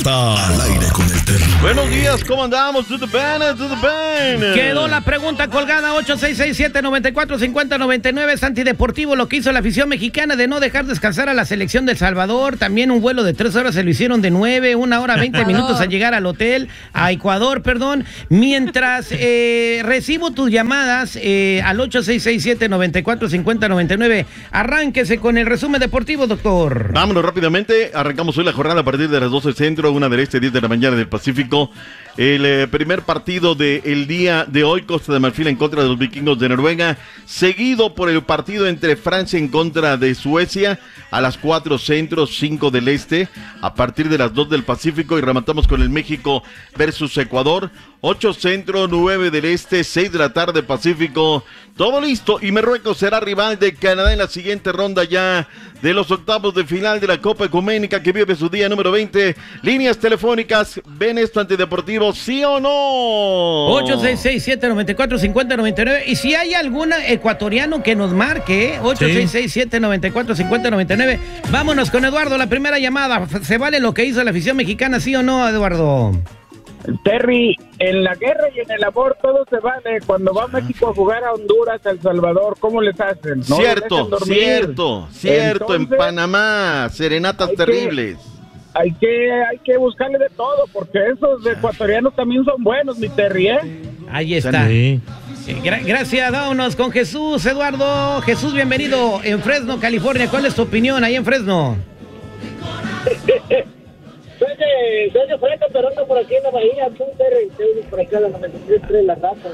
está al aire con el Terry. Buenos días, ¿cómo andamos? To the band. Quedó la pregunta colgada, 8667-945099. Es antideportivo lo que hizo la afición mexicana de no dejar descansar a la selección de El Salvador. También un vuelo de 3 horas se lo hicieron de 9, 1 hora 20 minutos a llegar al hotel, a Ecuador, perdón. Mientras recibo tus llamadas al 8667-945099. Arránquese con el resumen deportivo, doctor. Vámonos rápidamente, arrancamos hoy la jornada a partir de las 12 centro, 1 del este, 10 de la mañana del Pacífico. El primer partido del día de hoy, Costa de Marfil en contra de los vikingos de Noruega, seguido por el partido entre Francia en contra de Suecia, a las 4 centro, 5 del este, a partir de las 2 del Pacífico, y rematamos con el México versus Ecuador, 8 centro, 9 del este, 6 de la tarde Pacífico, todo listo, y Marruecos será rival de Canadá en la siguiente ronda ya de los octavos de final de la Copa Ecuménica que vive su día número 20. Líneas telefónicas, ¿ven esto antideportivo, sí o no? 8667-945099. Y si hay algún ecuatoriano que nos marque, 8667-945099. Vámonos con Eduardo, la primera llamada. ¿Se vale lo que hizo la afición mexicana, sí o no, Eduardo? Terry, en la guerra y en el amor todo se vale. Cuando va México a jugar a Honduras, a El Salvador, ¿cómo les hacen? ¿No Cierto, Entonces, en Panamá, serenatas terribles. Hay que buscarle de todo, porque esos ecuatorianos también son buenos, mi Terry, ¿eh? Ahí está. Sí. Gracias, vámonos con Jesús, Eduardo. Jesús, bienvenido en Fresno, California. ¿Cuál es tu opinión ahí en Fresno? Soy de Fresno, pero ando por aquí en la bahía, por acá en la 93, la Rata.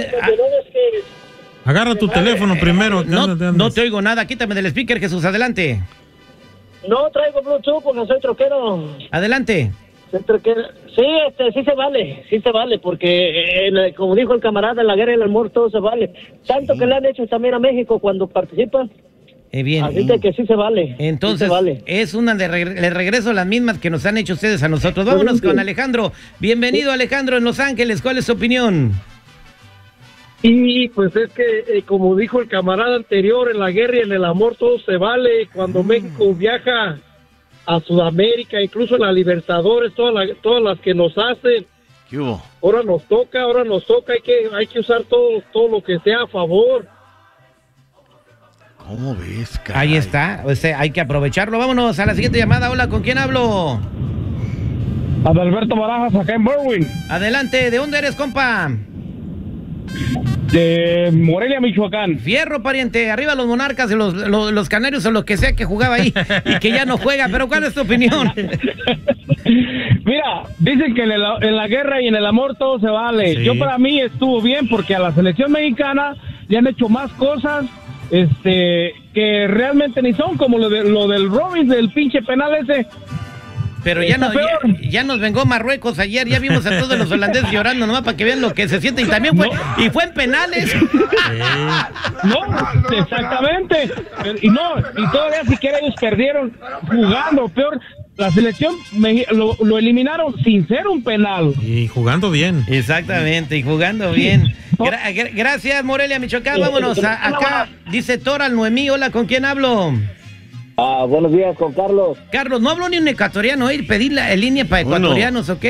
Agarra tu teléfono primero. No te oigo nada, quítame del speaker, Jesús, adelante. No traigo Bluetooth porque soy troquero. Adelante. Sí, sí se vale, porque como dijo el camarada, en la guerra y el amor todo se vale. Tanto que le han hecho también a México cuando participa. Bien. Así que sí se vale. Entonces, sí se vale. Es una le regreso las mismas que nos han hecho ustedes a nosotros. Vámonos con Alejandro. Bienvenido, Alejandro, en Los Ángeles. ¿Cuál es su opinión? Y pues es que, como dijo el camarada anterior, en la guerra y en el amor todo se vale. Cuando México viaja a Sudamérica, incluso en la Libertadores, todas las que nos hacen. ¿Qué hubo? Ahora nos toca, hay que usar todo lo que sea a favor. ¿Cómo ves, caray? Ahí está, hay que aprovecharlo. Vámonos a la siguiente llamada. Hola, ¿con quién hablo? Adalberto Barajas, acá en Berwyn. Adelante, ¿de dónde eres, compa? De Morelia, Michoacán. Fierro, pariente, arriba los Monarcas, los Canarios o lo que sea que jugaba ahí y que ya no juega, pero ¿cuál es tu opinión? Mira, dicen que en la guerra y en el amor todo se vale. Sí. Yo para mí estuvo bien porque a la selección mexicana le han hecho más cosas que realmente ni son, como lo del Robins, del pinche penal ese. Pero ya nos vengó Marruecos ayer, ya vimos a todos los holandeses llorando nomás para que vean lo que se siente, y también fue en penales. No, exactamente. Y todavía siquiera ellos perdieron jugando, peor. La selección lo eliminaron sin ser un penal. Y jugando bien. Exactamente, y jugando bien. Gracias, Morelia, Michoacán. Vámonos acá. Dice Toral Noemí. Hola, ¿con quién hablo? Buenos días, con Carlos. Carlos, no hablo ni un ecuatoriano, pedí la línea para ecuatorianos, ¿ok?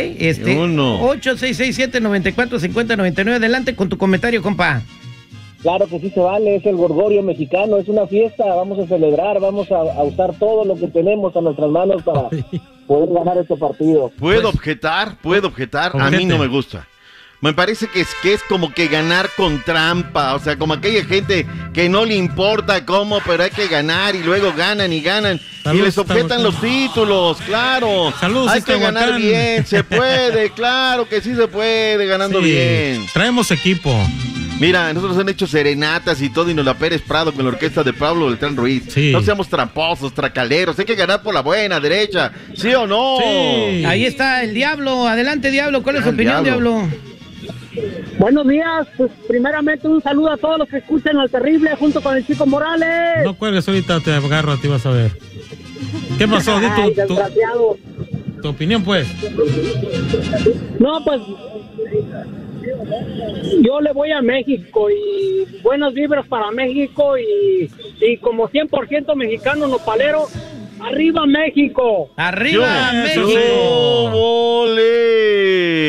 8667-945099. Adelante con tu comentario, compa. Claro que sí se vale, es el gorgorio mexicano, es una fiesta, vamos a celebrar, vamos a usar todo lo que tenemos a nuestras manos para poder ganar este partido. ¿Puedo objetar? A mí no me gusta. Me parece que es como que ganar con trampa, o sea, como aquella gente que no le importa cómo, pero hay que ganar, y luego ganan y ganan. Saludos, y les objetan los títulos, claro. Saludos, hay que ganar bien, se puede, claro que sí se puede, ganando bien. Traemos equipo. Mira, nosotros han hecho serenatas y todo, y Nola Pérez Prado con la orquesta de Pablo Beltrán Ruiz. Sí. No seamos tramposos, tracaleros, hay que ganar por la buena, derecha, ¿sí o no? Sí. Ahí está el Diablo, adelante Diablo, ¿cuál es su opinión, Diablo? Buenos días, pues primeramente un saludo a todos los que escuchan al Terrible junto con el Chico Morales. No cuelgues, ahorita te agarro a ti, vas a ver. ¿Qué pasó? Di tu opinión, pues. No, pues yo le voy a México y buenas vibras para México y como 100% mexicano nopalero, ¡arriba México! ¡Arriba México!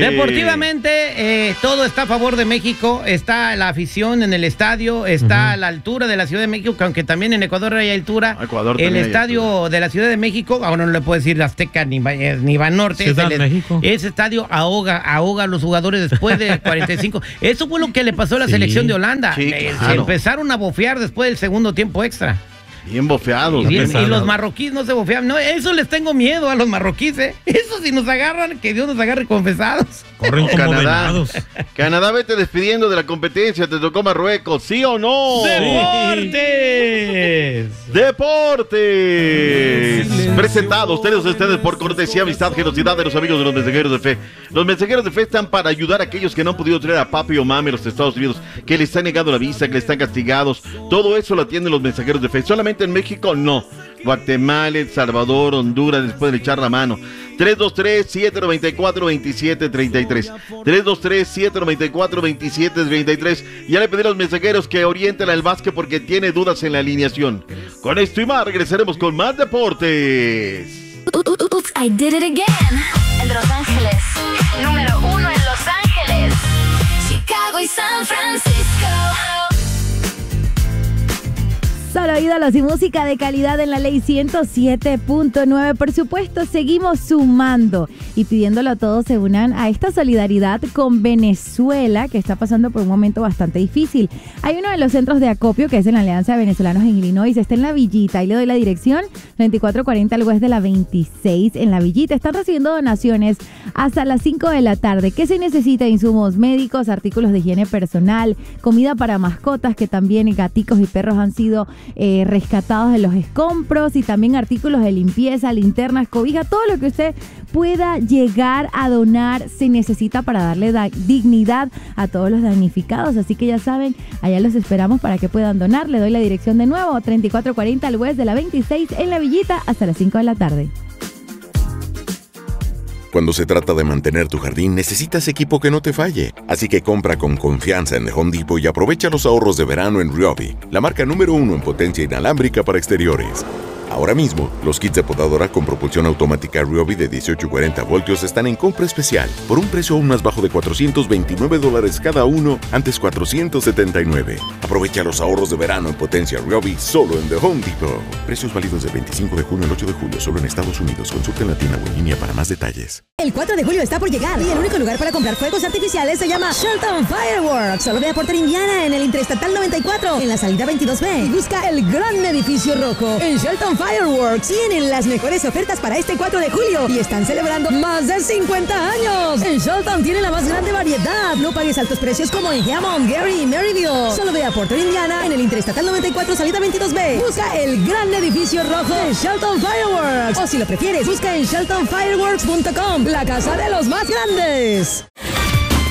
Deportivamente, todo está a favor de México. Está la afición en el estadio, está a la altura de la Ciudad de México, que aunque también en Ecuador hay altura. El estadio de la Ciudad de México, ahora no le puedo decir Azteca ni Banorte. Ese estadio ahoga a los jugadores después de 45. Eso fue lo que le pasó a la selección de Holanda. Sí, Se empezaron a bofear después del segundo tiempo extra. Bien bofeados. Y los marroquíes no se bofean. No, eso les tengo miedo a los marroquíes, ¿eh? Eso si nos agarran, que Dios nos agarre confesados. Corren como venados. Canadá, vete despidiendo de la competencia. Te tocó Marruecos, ¿sí o no? ¡Deportes! ¡Deportes! Presentados ustedes por cortesía, amistad, generosidad de los amigos de los Mensajeros de Fe. Los Mensajeros de Fe están para ayudar a aquellos que no han podido traer a papi o mami a los Estados Unidos, que les están negando la visa, que les están castigados. Todo eso lo atienden los Mensajeros de Fe. Solamente en México, no. Guatemala, El Salvador, Honduras, después de echar la mano. 323-794-2733. 323-794-2733. Ya le pedí a los mensajeros que orienten al básquet porque tiene dudas en la alineación. Con esto y más, regresaremos con más deportes. Oops, I did it again. El de Los Ángeles. Número 1 en Los Ángeles. Chicago y San Francisco. Solo ídolos y música de calidad en la ley 107.9. Por supuesto, seguimos sumando y pidiéndolo a todos se unan a esta solidaridad con Venezuela, que está pasando por un momento bastante difícil. Hay uno de los centros de acopio, que es en la Alianza de Venezolanos en Illinois, está en La Villita. Y le doy la dirección, 2440 al West de la 26 en La Villita. Están recibiendo donaciones hasta las 5 de la tarde. ¿Qué se necesita? Insumos médicos, artículos de higiene personal, comida para mascotas, que también gaticos y perros han sido rescatados de los escombros, y también artículos de limpieza, linternas, cobija, todo lo que usted pueda llegar a donar se necesita para darle dignidad a todos los damnificados. Así que ya saben, allá los esperamos para que puedan donar. Le doy la dirección de nuevo, 3440 al West de la 26 en La Villita hasta las 5 de la tarde. Cuando se trata de mantener tu jardín, necesitas equipo que no te falle. Así que compra con confianza en The Home Depot y aprovecha los ahorros de verano en Ryobi, la marca número 1 en potencia inalámbrica para exteriores. Ahora mismo, los kits de podadora con propulsión automática Ryobi de 18 y 40 voltios están en compra especial por un precio aún más bajo de $429 cada uno, antes $479. Aprovecha los ahorros de verano en potencia Ryobi solo en The Home Depot. Precios válidos del 25 de junio al 8 de julio solo en Estados Unidos. Consulta en la tienda o en línea para más detalles. El 4 de julio está por llegar y el único lugar para comprar fuegos artificiales se llama Shelton Fireworks. Solo ve a Porter, Indiana, en el Interestatal 94, en la salida 22B. Y busca el gran edificio rojo. En Shelton Fireworks tienen las mejores ofertas para este 4 de julio y están celebrando más de 50 años. En Shelton tiene la más grande variedad. No pagues altos precios como en Hammond, Gary y Maryville. Solo ve a Porter, Indiana, en el Interestatal 94, salida 22B. Busca el gran edificio rojo de Shelton Fireworks. O si lo prefieres, busca en sheltonfireworks.com, la casa de los más grandes.